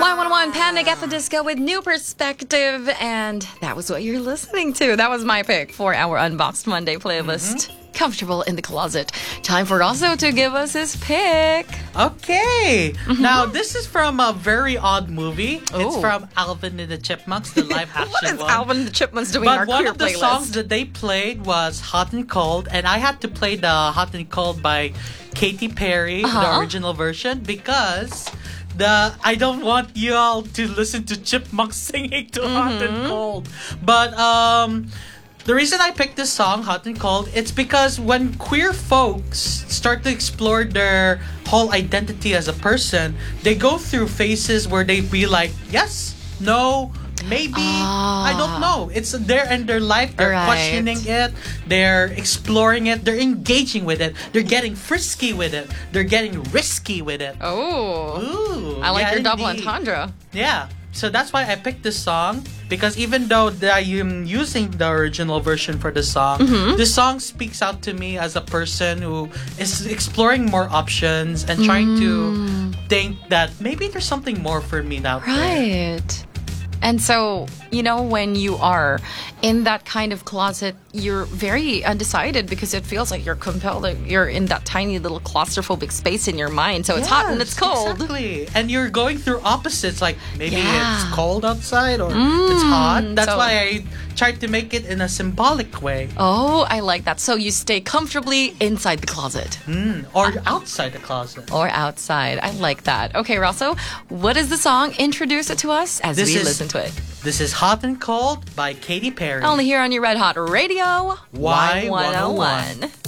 Y101 Panic at the Disco with New Perspective. And that was what you're listening to. That was my pick for our Unboxed Monday playlist. Comfortable in the closet. Time for Rosso to give us his pick. Okay. Now, this is from a very odd movie. It's Ooh. from Alvin and the Chipmunks, the live action What is one. Alvin and the Chipmunks doing in our But one queer of the playlist? songs that they played was Hot and Cold, and I had to play the Hot and Cold by Katy Perry, the original version, because I don't want you all to listen to Chipmunks singing to Hot and Cold. But the reason I picked this song, Hot and Cold, it's because when queer folks start to explore their whole identity as a person, they go through phases where they be like, yes, no, maybe, I don't know. It's there in their life. They're questioning it. They're exploring it. They're engaging with it. They're getting frisky with it. They're getting risky with it. Oh. Ooh, I like yeah, your double indeed. entendre. Yeah. So that's why I picked this song, because even though I am using the original version for the song, this song speaks out to me as a person who is exploring more options and trying to think that maybe there's something more for me out there. Right. And so, you know, when you are in that kind of closet, you're very undecided because it feels like you're compelled. You're in that tiny little claustrophobic space in your mind. So it's hot and it's cold. Exactly. And you're going through opposites. Like maybe it's cold outside or it's hot. That's why I tried to make it in a symbolic way. Oh, I like that. So you stay comfortably inside the closet. Or outside the closet. Or outside. I like that. Okay, Rosso, what is the song? Introduce it to us as we listen to it. This is Hot and Cold by Katy Perry. Only here on your Red Hot Radio Y101.